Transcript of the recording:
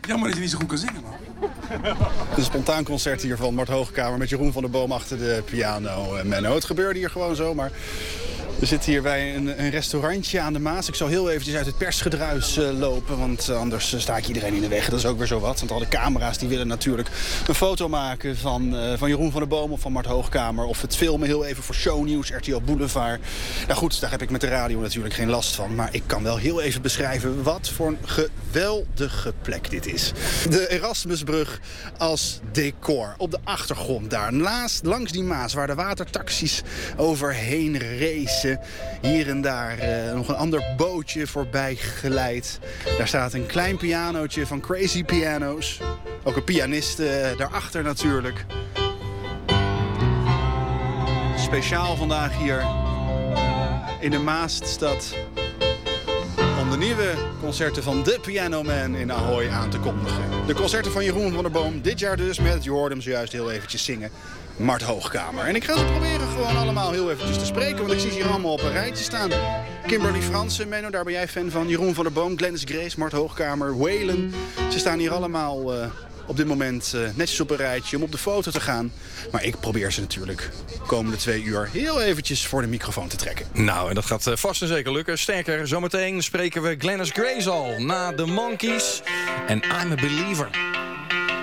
Jammer dat je niet zo goed kan zingen, man. Een spontaan concert hier van Mart Hoogkamer met Jeroen van der Boom achter de piano. Menno, het gebeurde hier gewoon zo, maar we zitten hier bij een restaurantje aan de Maas. Ik zal heel eventjes uit het persgedruis lopen, want anders sta ik iedereen in de weg. Dat is ook weer zo wat, want al de camera's die willen natuurlijk een foto maken van Jeroen van der Boom of van Mart Hoogkamer. Of het filmen heel even voor shownieuws, RTL Boulevard. Nou goed, daar heb ik met de radio natuurlijk geen last van. Maar ik kan wel heel even beschrijven wat voor een geweldige plek dit is. De Erasmusbrug als decor. Op de achtergrond daar, langs die Maas waar de watertaxis overheen racen. Hier en daar nog een ander bootje voorbij geleid. Daar staat een klein pianootje van Crazy Pianos. Ook een pianist daarachter natuurlijk. Speciaal vandaag hier in de Maasstad om de nieuwe concerten van The Piano Man in Ahoy aan te kondigen. De concerten van Jeroen van der Boom, dit jaar dus met, je hoorde hem zojuist heel eventjes zingen, Mart Hoogkamer. En ik ga ze proberen gewoon allemaal heel eventjes te spreken, want ik zie ze hier allemaal op een rijtje staan. Kimberly Fransen, Menno, daar ben jij fan van. Jeroen van der Boom, Glennis Grace, Mart Hoogkamer, Waylon. Ze staan hier allemaal op dit moment netjes op een rijtje om op de foto te gaan. Maar ik probeer ze natuurlijk de komende 2 uur heel eventjes voor de microfoon te trekken. Nou, en dat gaat vast en zeker lukken. Sterker, zometeen spreken we Glennis Grace al na The Monkees en I'm a Believer.